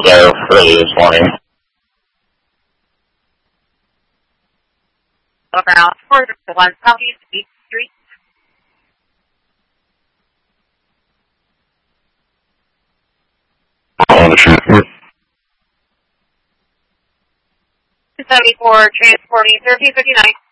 there early this morning. Around 401 Southeast 8th Street. On the shoot. 274 transporting 1359.